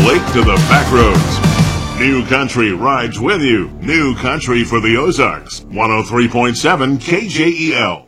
lake to the back roads. New Country rides with you. New Country for the Ozarks. 103.7 KJEL.